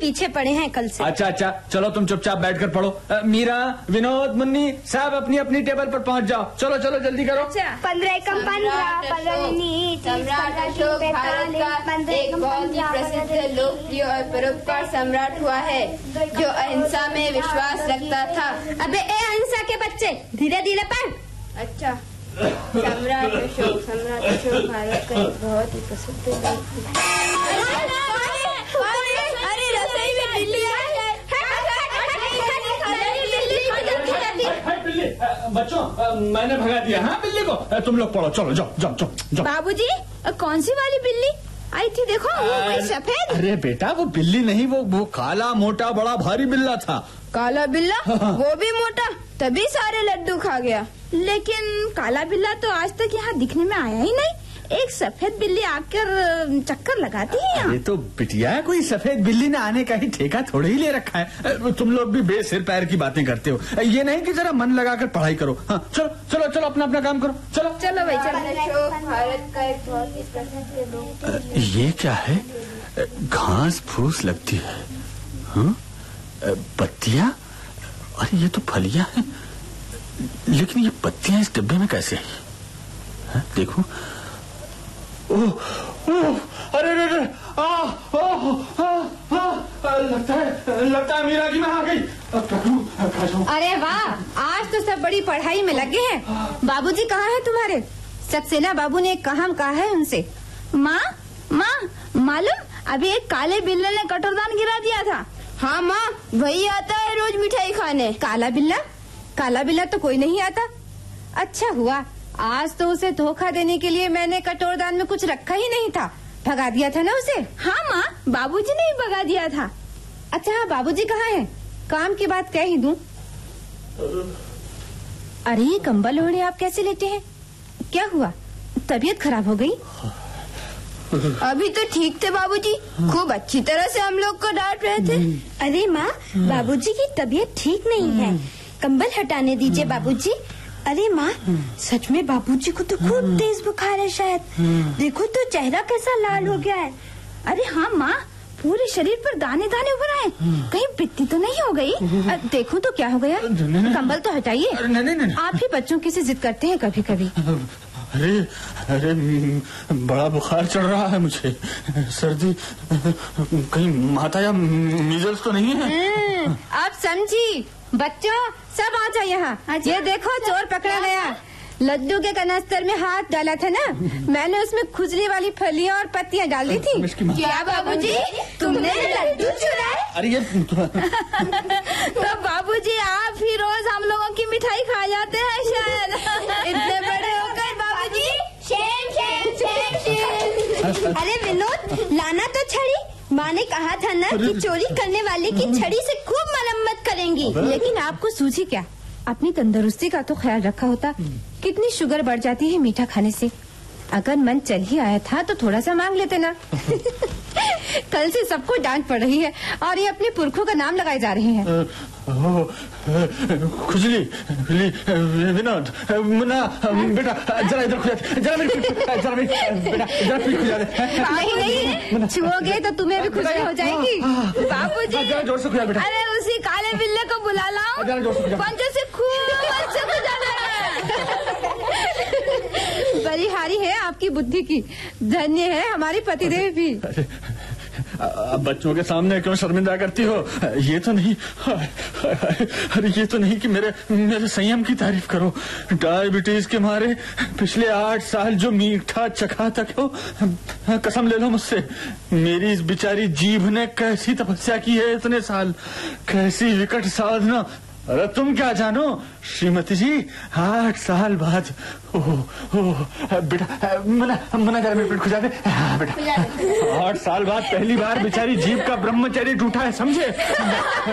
पीछे पड़े हैं कल से। अच्छा अच्छा, चलो तुम चुपचाप बैठकर पढ़ो। मीरा, विनोद, मुन्नी सब अपनी अपनी टेबल पर पहुंच जाओ। चलो चलो जल्दी करो। 15 कम 15, 15 सम्राट अशोक भारत का एक बहुत ही प्रसिद्ध, लोकप्रिय और परोपकार सम्राट हुआ है जो अहिंसा में विश्वास रखता था। अबे ए अहिंसा के बच्चे, धीरे धीरे पढ़। अच्छा। सम्राट अशोक भारत का एक बहुत ही प्रसिद्ध लोकप्रिय। अरे रसोई में बिल्ली बिल्ली, बच्चों मैंने भगा दिया। हाँ बिल्ली को। तुम लोग पढ़ो, चलो जाओ जाओ जाओ। बाबूजी, कौन सी वाली बिल्ली आई थी? देखो वो वही सफेद। अरे बेटा वो बिल्ली नहीं, वो काला मोटा बड़ा भारी बिल्ला था। काला बिल्ला? वो भी मोटा, तभी सारे लड्डू खा गया। लेकिन काला बिल्ला तो आज तक यहाँ दिखने में आया ही नहीं। एक सफेद बिल्ली आकर चक्कर लगाती है यहाँ। ये तो बिटिया कोई सफेद बिल्ली ने आने का ही ठेका थोड़े ही ले रखा है। तुम लोग भी बेसिर पैर की बातें करते हो। ये नहीं कि जरा मन लगाकर पढ़ाई करो। हाँ चलो चलो चलो, अपना अपना काम करो। चलो चलो भाई चलो। भारत का एक बहुत ही प्रसिद्ध। ये क्या है? घास फूस लगती है। हाँ? पत्तियां? अरे ये तो फलियां हैं, लेकिन ये पत्तियां इस डिब्बे में कैसे आई? देखो। ओह अरे अरे लगता है मीरा की मैं आ गई। अरे वाह, आज तो सब बड़ी पढ़ाई में लगे हैं। बाबूजी कहाँ है तुम्हारे? सक्सेना बाबू ने एक काम कहा है उनसे। माँ मालूम, अभी एक काले बिल्ले ने कटोरदान गिरा दिया था। हाँ माँ, वही आता है रोज मिठाई खाने। काला बिल्ला तो कोई नहीं आता। अच्छा हुआ, आज तो उसे धोखा देने के लिए मैंने कटोरदान में कुछ रखा ही नहीं था। भगा दिया था ना उसे। हाँ माँ, बाबूजी ने ही भगा दिया था। अच्छा हाँ, बाबूजी कहाँ हैं? काम की बात कह ही दूं। अरे ये कंबल ओढ़े आप कैसे लेटे हैं? क्या हुआ, तबीयत खराब हो गई? अभी तो ठीक थे बाबूजी, खूब अच्छी तरह से हम लोग को डांट रहे थे। अरे माँ, बाबूजी की तबीयत ठीक नहीं है, कंबल हटाने दीजिए बाबूजी। अरे माँ, सच में बाबूजी को तो खूब तेज बुखार है शायद। देखो तो चेहरा कैसा लाल हो गया है। अरे हाँ माँ, पूरे शरीर पर दाने दाने उभर आए। कहीं पित्ती तो नहीं हो गई? देखो तो क्या हो गया। कंबल तो हटाइए। आप ही बच्चों की से जिद करते हैं कभी कभी। अरे बड़ा बुखार चढ़ रहा है मुझे। सर्दी, कहीं माता या मीजल्स तो नहीं है? आप समझी। बच्चों सब आ जाओ यहाँ। ये देखो चोर पकड़ा गया। लड्डू के कनस्तर में हाथ डाला था ना, मैंने उसमें खुजली वाली फलियां और पत्तियां डाल दी थी। क्या बाबूजी, तुमने लड्डू चुराए? अरे ये तो बाबूजी आप ही रोज हम लोगों की मिठाई खा जाते हैं शायद। इतने बड़े हो गए बाबूजी। अरे विनोद, लाना तो छड़ी। माँ ने कहा था ना कि चोरी करने वाले की छड़ी से खूब मरम्मत करेंगी। लेकिन आपको सूझी क्या? अपनी तंदुरुस्ती का तो ख्याल रखा होता। कितनी शुगर बढ़ जाती है मीठा खाने से। अगर मन चल ही आया था तो थोड़ा सा मांग लेते ना। कल से सबको डांट पड़ रही है और ये अपने पुरखों का नाम लगाए जा रहे हैं। खुजली, विनोद, मुन्ना, बेटा जरा इधर खुजा दे, जरा मेरी बेटा जरा पीठ खुजा दे। नहीं, छुओगे तो तुम्हें भी खुजली हो जाएगी। बाबूजी जरा जोर से खुजा बेटा। अरे उसी काले बिल्ले को बुला लाओ, पंजों से खूब अच्छे खुजाना है। बड़ी हारी है आपकी बुद्धि की। धन्य है हमारे पतिदेव भी। अब बच्चों के सामने क्यों शर्मिंदा करती हो? ये तो नहीं, अरे ये तो नहीं कि मेरे संयम की तारीफ करो। डायबिटीज के मारे पिछले 8 साल जो मीठा चखा तक हो, कसम ले लो मुझसे। मेरी इस बेचारी जीभ ने कैसी तपस्या की है इतने साल, कैसी विकट साधना। अरे तुम क्या जानो श्रीमती जी, 8 साल बाद। बेटा मना कर, मेरे पेट खुजा दे। बेटा 8 साल बाद पहली बार बेचारी जीभ का ब्रह्मचर्य टूटा है, समझे?